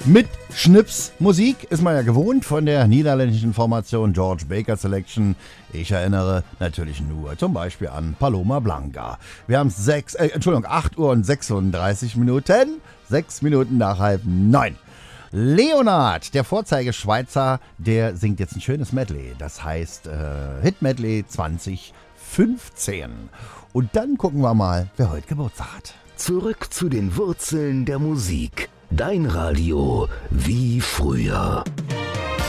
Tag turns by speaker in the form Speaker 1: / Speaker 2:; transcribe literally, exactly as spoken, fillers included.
Speaker 1: Mit Schnipsmusik ist man ja gewohnt von der niederländischen Formation George Baker Selection. Ich erinnere natürlich nur zum Beispiel an Paloma Blanca. Wir haben sechs, äh, Entschuldigung, acht Uhr und sechsunddreißig Minuten, sechs Minuten nach halb neun. Leonard, der Vorzeigeschweizer, der singt jetzt ein schönes Medley. Das heißt äh, Hit Medley zwanzig fünfzehn. Und dann gucken wir mal, wer heute Geburtstag hat.
Speaker 2: Zurück zu den Wurzeln der Musik. Dein Radio wie früher.